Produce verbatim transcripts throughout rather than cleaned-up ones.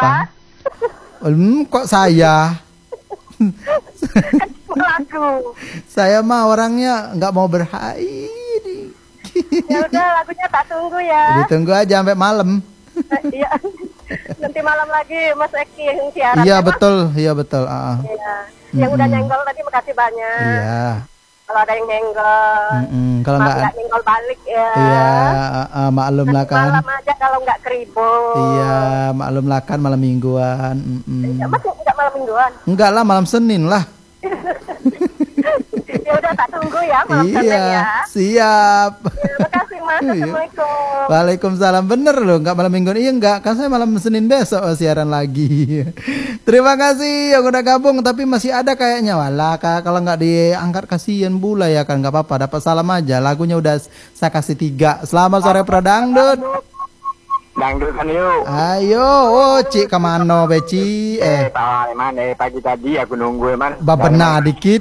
belakang. Hmm, kok saya? Lagu. Saya mah orangnya nggak mau berhai. Ya udah, lagunya tak tunggu ya. Ditunggu aja sampai malam. Iya. Nanti malam lagi Mas Eki yang siaran. Iya ya, betul, iya betul. Uh, iya. Yang udah nyenggol tadi makasih banyak. Iya. Kalau ada yang nyenggol, Mm -mm. Kalau nggak nggak nyenggol balik ya. Iya, uh, uh, maklum lah kan. Malam aja kalau nggak keribut. Iya, maklum lah kan malam mingguan. Mm -mm. Ya, Mas nggak malam mingguan? Enggak lah, malam Senin lah. Ya udah tak tunggu ya malam iya, Senin ya. Siap. Ya, makasih Mas. Assalamualaikum. Waalaikumsalam. Bener loh, nggak malam mingguan. Iya enggak, kan saya malam Senin besok siaran lagi. Terima kasih yang udah gabung, tapi masih ada kayaknya. Walah, kalau nggak diangkat kasihan pula ya kan, nggak apa-apa. Dapat salam aja. Lagunya udah saya kasih tiga. Selamat sore Pradangdut. Dangdut kan yuk. Ayo, oh Cik kemana Beci? Eh, Eh, Pak Eman, eh pagi tadi aku nunggu Eman. babena dikit.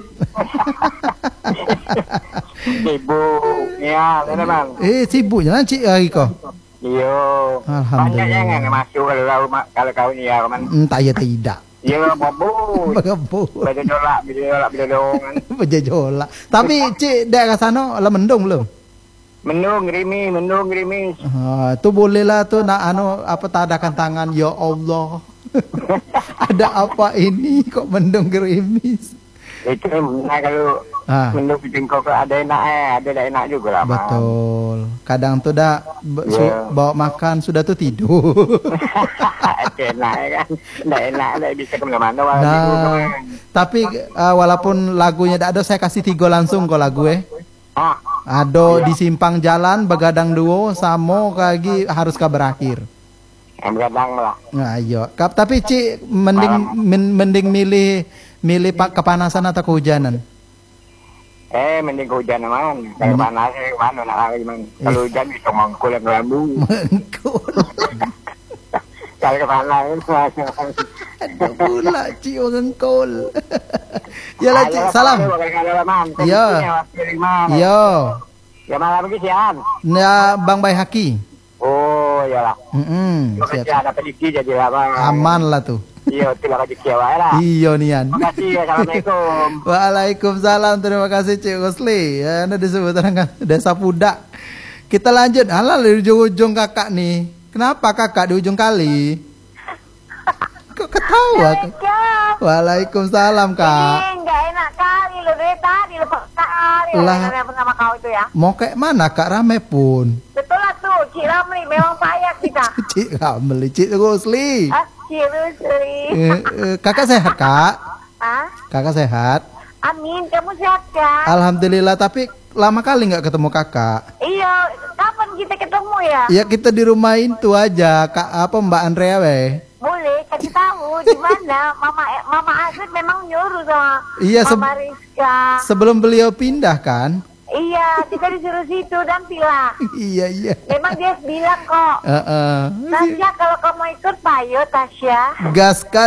Sibuk, ya, bener Bang. Eh, sibuk jangan Cik lagi kok. Iyo. Alhamdulillah. Banyak yang nggak masuk kalau kau kalau kau ini ya, Eman. Entah ya tidak. Iya, bobo. Begebut. Baca jolak, baca jolak, baca dongan. Bejajola. Tapi Cik daerah sana lah mendung belum? Mendung, gerimis, mendung, gerimis. Ah, itu boleh lah tuh nak anu apa tadakan tangan ya Allah. Ada apa ini kok mendung gerimis? Itu nah kalau Ah. mendung di tingkok ada enak eh, ada tidak enak juga lah. Bang. Betul. Kadang tuh dah be- su- Yeah. bawa makan sudah tuh tidur. enak ya kan, tidak enak, tidak bisa kemana-mana. Nah, tapi ah, walaupun lagunya tidak ada, saya kasih tiga langsung kok lagu eh. Ah, Ado di simpang jalan begadang duo samo kagi harus ka berakhir. yang begadang lah. Nah, ayo. Kap, tapi Ci mending men- mending milih milih pak kepanasan atau kehujanan? Eh, mending kehujanan man. Kalau panas, eh, mana nak lagi man. Kalau hujan bisa mangkul yang lambu. Mengkul. Kalau kepanas, Ada pula Ci orang kol. Yalah Ci, salam. Iya. Iya. Ya malam lagi sian. Nah, Bang Bayhaki. Oh, iyalah. Mm-mm, Makasih siap. ada rezeki jadi apa? Aman lah tuh. Iya, terima kasih kiawa lah. Iya nian. Makasih ya, assalamualaikum. Waalaikumsalam, terima kasih Cik Gosli. Ya, anda disebut orang desa Pudak. Kita lanjut, halal di ujung-ujung kakak nih. Kenapa kakak di ujung kali? Kok ketawa? Waalaikumsalam kak. Ini nggak enak kali loh dari tadi lepas kali Lah. yang bersama kau itu ya. Mau kayak mana kak, rame pun. Betul lah tuh, Cik Ramli memang payah kita. Cik Ramli, Cik Gosli. Ah, Cik Rusli. Eh, eh, kakak sehat kak? Ah, Kakak sehat? amin, kamu sehat kan? Alhamdulillah, tapi lama kali nggak ketemu kakak. Iya, kapan kita ketemu ya? Ya kita di rumah itu aja, kak apa Mbak Andrea weh. Boleh kasih tahu di mana Mama Mama Asad memang nyuruh sama Iya, se- Mama Rizka. sebelum beliau pindah kan? Iya, kita disuruh situ dan bilang. Iya iya. Memang dia bilang kok. Heeh. Tasya kalau kamu ikut payo Tasya. Gaskan.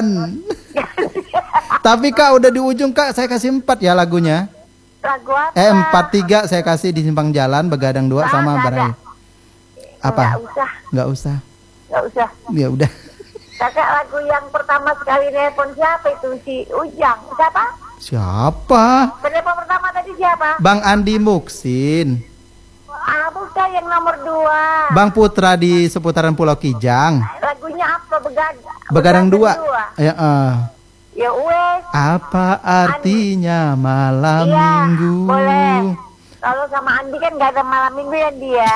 Tapi kak udah di ujung kak, saya kasih empat ya lagunya. Lagu apa? Eh empat tiga saya kasih di simpang jalan begadang dua Ah, sama nggak Barai. ada. Apa? Nggak usah, Nggak usah. nggak usah. Ya udah. Kakak lagu yang pertama sekali nelpon siapa itu? Si Ujang. Siapa? Siapa? Telepon pertama tadi siapa? Bang Andi Muksin. Ah, bukan yang nomor dua. Bang Putra di seputaran Pulau Kijang. Lagunya apa? Begad Begadang dua. Ya. eh. Ya wes. Apa artinya malam Iya, minggu? boleh. Kalau sama Andi kan nggak ada malam minggu ya dia.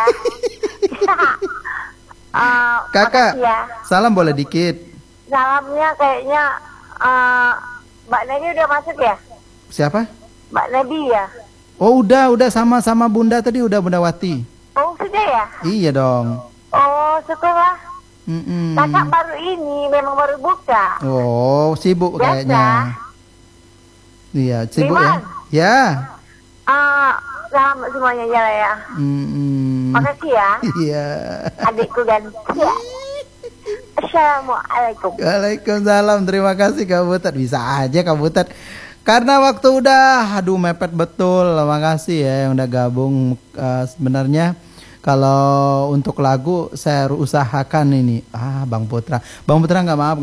uh, Kakak, makasih ya. salam boleh dikit. Salamnya kayaknya uh, Mbak Nabi udah masuk ya? Siapa? Mbak Nabi ya? Oh udah, udah sama-sama Bunda tadi udah Bunda Wati. Oh sudah ya? Iya dong. Oh syukurlah. Mm-mm. Kakak baru ini memang baru buka. Oh sibuk Biasa. kayaknya. Iya sibuk Diman. ya. Ya. Uh, selamat semuanya ya lah ya. Mm-mm. Makasih ya. Iya. Adikku dan ya. Assalamualaikum. Waalaikumsalam. Terima kasih Kak Butet. Bisa aja Kak Butet. Karena waktu udah, aduh mepet betul. Makasih ya yang udah gabung. Uh, sebenarnya kalau untuk lagu saya usahakan ini. Ah Bang Putra. Bang Putra nggak maaf.